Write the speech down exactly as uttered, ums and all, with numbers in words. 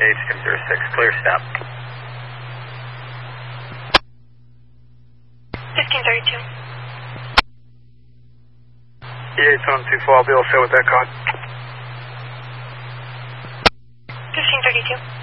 H two zero six, clear stop. fifteen thirty-two. E eight seven two four, I'll be all set with that card. fifteen thirty-two.